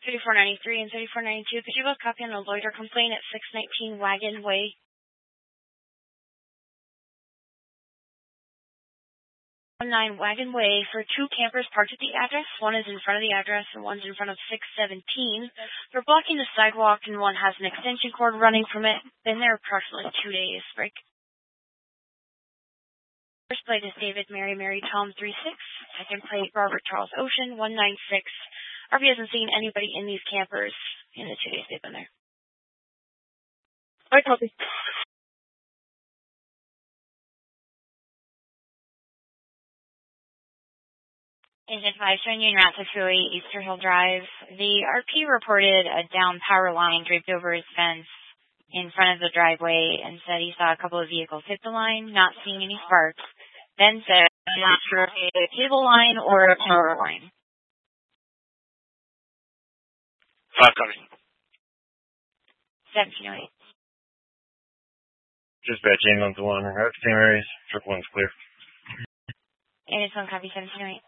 3493 and 3492, could you both copy on a loiter complaint at 619 Wagon Way? Wagon Way for two campers parked at the address. One is in front of the address and one's in front of 617. They're blocking the sidewalk and one has an extension cord running from it. Been there approximately 2 days. Break. First plate is David Mary Tom 36. Second plate Robert Charles Ocean 196. RV hasn't seen anybody in these campers in the 2 days they've been there. All right, copy. Agent 5, showing you in route to 208 Easter Hill Drive. The RP reported a down power line draped over his fence in front of the driveway and said he saw a couple of vehicles hit the line, not seeing any sparks. Then said, I'm not sure if it's a cable line or a power line. 5 copy. 1708. Just batch in on the one. Same areas. Triple one's clear. And it's 1 copy 1708.